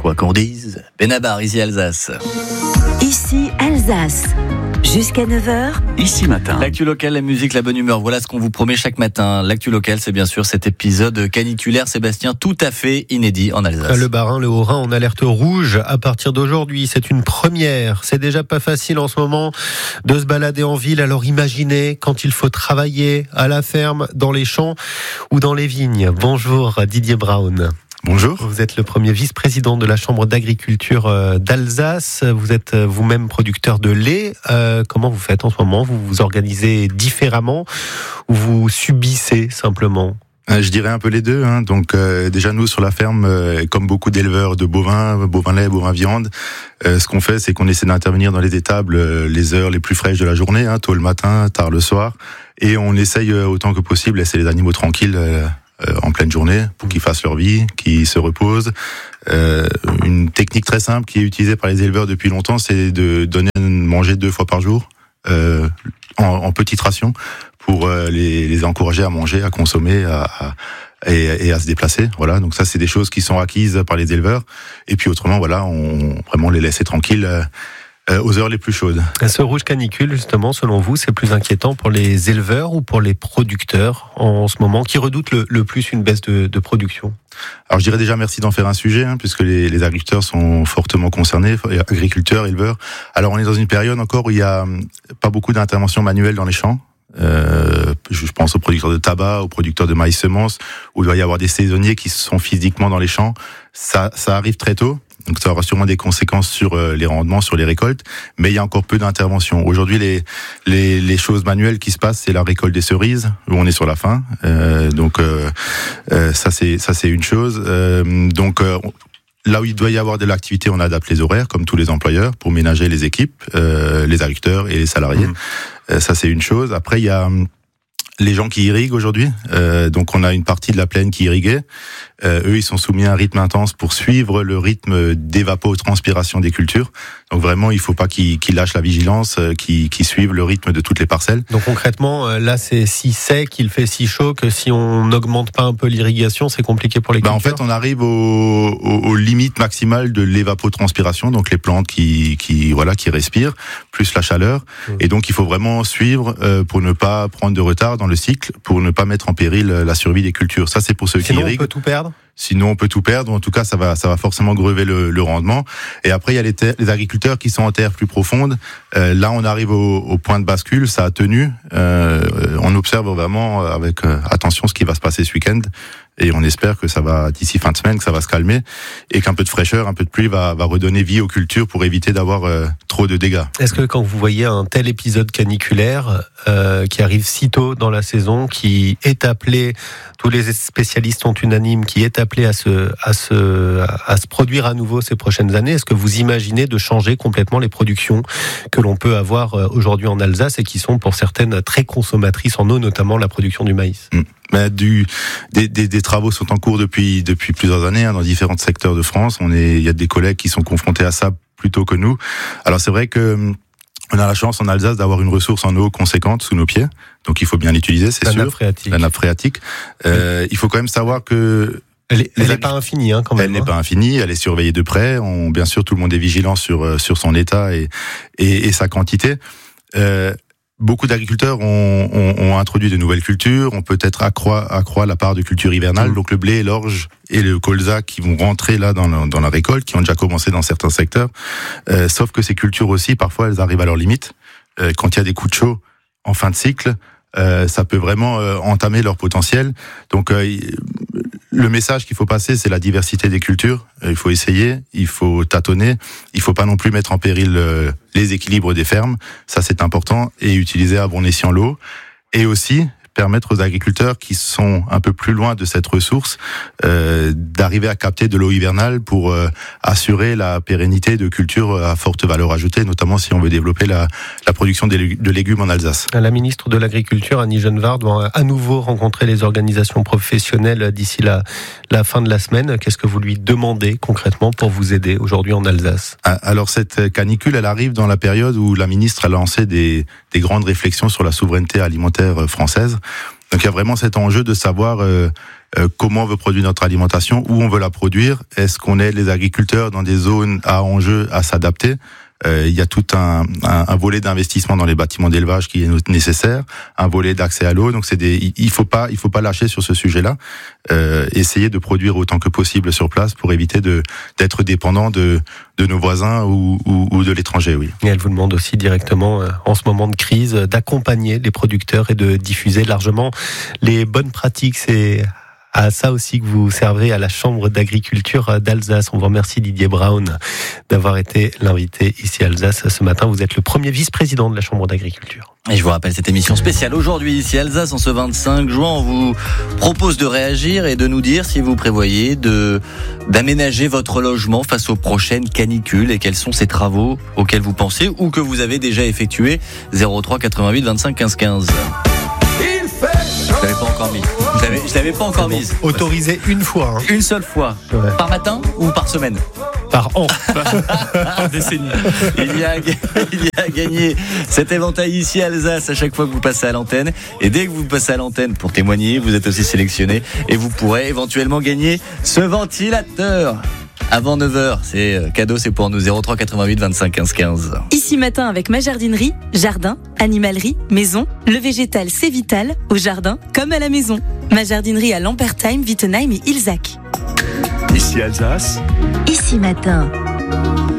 Quoi qu'on dise, Benabar, ici Alsace. Ici Alsace. Jusqu'à 9h. Ici matin. L'actu locale, la musique, la bonne humeur. Voilà ce qu'on vous promet chaque matin. L'actu locale, c'est bien sûr cet épisode caniculaire, Sébastien, tout à fait inédit en Alsace. Le Bas-Rhin, le Haut-Rhin en alerte rouge à partir d'aujourd'hui. C'est une première. C'est déjà pas facile en ce moment de se balader en ville. Alors imaginez quand il faut travailler à la ferme, dans les champs ou dans les vignes. Bonjour Didier Braun. Bonjour. Vous êtes le premier vice-président de la Chambre d'agriculture d'Alsace. Vous êtes vous-même producteur de lait. Comment vous faites en ce moment ? Vous vous organisez différemment ou vous subissez simplement ? Je dirais un peu les deux. Donc déjà nous sur la ferme, comme beaucoup d'éleveurs de bovins lait, bovins viande, ce qu'on fait c'est qu'on essaie d'intervenir dans les étables les heures les plus fraîches de la journée, tôt le matin, tard le soir, et on essaye autant que possible laisser les animaux tranquilles en pleine journée pour qu'ils fassent leur vie, qu'ils se reposent. Une technique très simple qui est utilisée par les éleveurs depuis longtemps, c'est de donner à manger 2 fois par jour en petites rations pour les encourager à manger, à consommer, et à se déplacer. Voilà, donc ça c'est des choses qui sont acquises par les éleveurs. Et puis autrement, voilà, on vraiment les laisser tranquilles aux heures les plus chaudes. Ce rouge canicule, justement, selon vous, c'est plus inquiétant pour les éleveurs ou pour les producteurs en ce moment, qui redoutent le plus une baisse de production ? Alors je dirais déjà merci d'en faire un sujet, puisque les agriculteurs sont fortement concernés, agriculteurs, éleveurs. Alors on est dans une période encore où il y a pas beaucoup d'interventions manuelles dans les champs. Je pense aux producteurs de tabac, aux producteurs de maïs semences, où il doit y avoir des saisonniers qui sont physiquement dans les champs. Ça arrive très tôt. Donc ça aura sûrement des conséquences sur les rendements, sur les récoltes, mais il y a encore peu d'interventions. Aujourd'hui, les choses manuelles qui se passent, c'est la récolte des cerises, où on est sur la fin. Ça c'est une chose. Là où il doit y avoir de l'activité, on adapte les horaires, comme tous les employeurs, pour ménager les équipes, les agriculteurs et les salariés. Ça c'est une chose. Après, il y a les gens qui irriguent aujourd'hui. Donc on a une partie de la plaine qui irriguait. Eux, ils sont soumis à un rythme intense pour suivre le rythme d'évapotranspiration des cultures. Donc vraiment, il faut pas qu'ils lâchent la vigilance, qu'ils suivent le rythme de toutes les parcelles. Donc concrètement, là, c'est si sec, il fait si chaud que si on n'augmente pas un peu l'irrigation, c'est compliqué pour les cultures. En fait, on arrive aux limites maximales de l'évapotranspiration, donc les plantes qui respirent, plus la chaleur. Et donc, il faut vraiment suivre pour ne pas prendre de retard dans le cycle, pour ne pas mettre en péril la survie des cultures. Ça, c'est pour ceux qui irriguent. Sinon, on peut tout perdre ? Sinon, on peut tout perdre. En tout cas, ça va forcément grever le rendement. Et après, il y a les agriculteurs qui sont en terre plus profonde. Là, on arrive au point de bascule. Ça a tenu. On observe vraiment avec attention ce qui va se passer ce week-end. Et on espère que ça va, d'ici fin de semaine, que ça va se calmer et qu'un peu de fraîcheur, un peu de pluie va redonner vie aux cultures pour éviter d'avoir trop de dégâts. Est-ce que quand vous voyez un tel épisode caniculaire qui arrive si tôt dans la saison, qui est appelé, tous les spécialistes sont unanimes, qui est appelé à se produire à nouveau ces prochaines années, est-ce que vous imaginez de changer complètement les productions que l'on peut avoir aujourd'hui en Alsace et qui sont pour certaines très consommatrices en eau, notamment la production du maïs ? Mais des travaux sont en cours depuis plusieurs années dans différents secteurs de France. Il y a des collègues qui sont confrontés à ça plus tôt que nous. Alors c'est vrai que on a la chance en Alsace d'avoir une ressource en eau conséquente sous nos pieds, donc il faut bien l'utiliser, c'est sûr. La nappe phréatique. Il faut quand même savoir que elle n'est pas infinie, quand même. Elle n'est pas infinie, elle est surveillée de près. Bien sûr, tout le monde est vigilant sur son état et sa quantité. Beaucoup d'agriculteurs ont introduit de nouvelles cultures, on peut-être accroître la part de culture hivernale, donc le blé, l'orge et le colza qui vont rentrer là dans la récolte, qui ont déjà commencé dans certains secteurs. Sauf que ces cultures aussi, parfois, elles arrivent à leurs limites. Quand il y a des coups de chaud en fin de cycle, ça peut vraiment entamer leur potentiel. Donc le message qu'il faut passer, c'est la diversité des cultures. Il faut essayer, il faut tâtonner, il faut pas non plus mettre en péril les équilibres des fermes. Ça, c'est important. Et utiliser à bon escient l'eau. Et aussi permettre aux agriculteurs qui sont un peu plus loin de cette ressource d'arriver à capter de l'eau hivernale pour assurer la pérennité de cultures à forte valeur ajoutée, notamment si on veut développer la production de légumes en Alsace. La ministre de l'Agriculture, Annie Genevard, doit à nouveau rencontrer les organisations professionnelles d'ici la fin de la semaine. Qu'est-ce que vous lui demandez concrètement pour vous aider aujourd'hui en Alsace ? Alors cette canicule, elle arrive dans la période où la ministre a lancé des grandes réflexions sur la souveraineté alimentaire française. Donc il y a vraiment cet enjeu de savoir comment on veut produire notre alimentation, où on veut la produire, est-ce qu'on aide les agriculteurs dans des zones à enjeu à s'adapter. Il y a tout un volet d'investissement dans les bâtiments d'élevage qui est nécessaire, un volet d'accès à l'eau. Donc il faut pas lâcher sur ce sujet-là. Essayer de produire autant que possible sur place pour éviter d'être dépendant de nos voisins ou de l'étranger. Oui. Et elle vous demande aussi directement, en ce moment de crise, d'accompagner les producteurs et de diffuser largement les bonnes pratiques. C'est à ça aussi que vous servez à la Chambre d'agriculture d'Alsace. On vous remercie Didier Braun d'avoir été l'invité ici à Alsace ce matin. Vous êtes le premier vice-président de la Chambre d'agriculture. Et je vous rappelle cette émission spéciale aujourd'hui ici à Alsace en ce 25 juin. On vous propose de réagir et de nous dire si vous prévoyez d'aménager votre logement face aux prochaines canicules et quels sont ces travaux auxquels vous pensez ou que vous avez déjà effectués. 03 88 25 15 15. Je l'avais pas encore mis. Je l'avais pas encore mise. Autorisé une fois. Hein. Une seule fois. Ouais. Par matin ou par semaine? Par an. Par décennie. Il y a gagné cet éventail ici à Alsace à chaque fois que vous passez à l'antenne. Et dès que vous passez à l'antenne pour témoigner, vous êtes aussi sélectionné et vous pourrez éventuellement gagner ce ventilateur. Avant 9h, c'est cadeau, c'est pour nous. 03 88 25 15 15. Ici matin avec ma jardinerie, jardin, animalerie, maison. Le végétal, c'est vital, au jardin comme à la maison. Ma jardinerie à Lampertheim, Wittenheim et Ilzac. Ici Alsace. Ici matin.